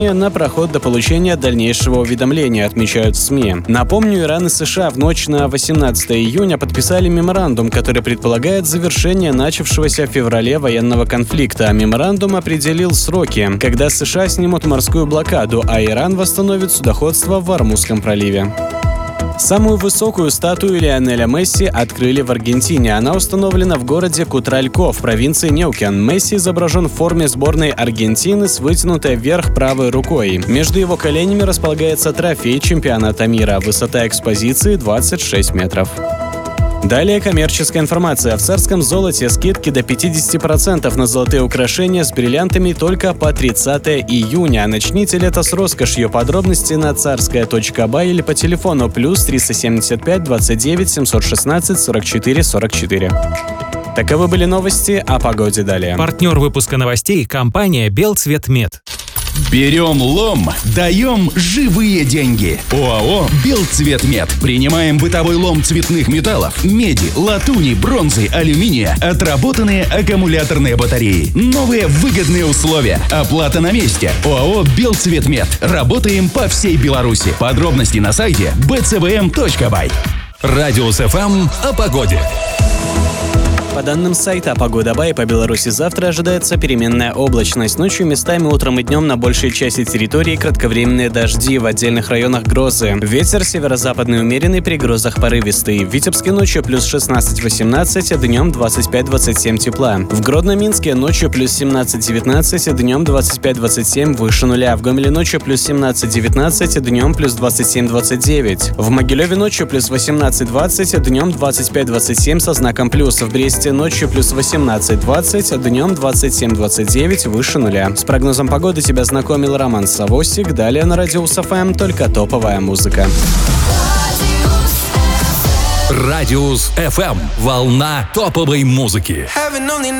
на проход до получения дальнейшего уведомления, отмечают СМИ. Напомню, Иран и США в ночь на 18 июня подписали меморандум, который предполагает завершение начавшегося в феврале военного конфликта. Меморандум определил сроки, когда США снимут морскую блокаду, а Иран восстановит судоходство в Ормузском проливе. Самую высокую статую Лионеля Месси открыли в Аргентине. Она установлена в городе Кутралько в провинции Неукен. Месси изображен в форме сборной Аргентины с вытянутой вверх правой рукой. Между его коленями располагается трофей чемпионата мира. Высота экспозиции 26 метров. Далее коммерческая информация. В Царском золоте скидки до 50% на золотые украшения с бриллиантами только по 30 июня. Начните лето с роскошью. Подробности на царская.бай или по телефону +375 29 716 44 44. Таковы были новости о погоде далее. Партнер выпуска новостей – компания «Белцветмет». Берем лом, даем живые деньги. ОАО «Белцветмет». Принимаем бытовой лом цветных металлов, меди, латуни, бронзы, алюминия, отработанные аккумуляторные батареи. Новые выгодные условия. Оплата на месте. ОАО «Белцветмет». Работаем по всей Беларуси. Подробности на сайте bcvm.by. Радиус ФМ о погоде. По данным сайта «Погода Бай», по Беларуси завтра ожидается переменная облачность. Ночью местами, утром и днем на большей части территории кратковременные дожди, в отдельных районах грозы. Ветер северо-западный умеренный, при грозах порывистый. В Витебске ночью плюс 16-18, днем 25-27 тепла. В Гродно-Минске ночью плюс 17-19, днем 25-27 выше нуля. В Гомеле ночью плюс 17-19, днем плюс 27-29. В Могилеве ночью плюс 18-20, днем 25-27 со знаком плюс. В Бресте ночью плюс 18-20, днем 27-29 выше нуля. С прогнозом погоды тебя знакомил Роман Савосик. Далее на Радиус ФМ только топовая музыка. Радиус ФМ. Волна топовой музыки.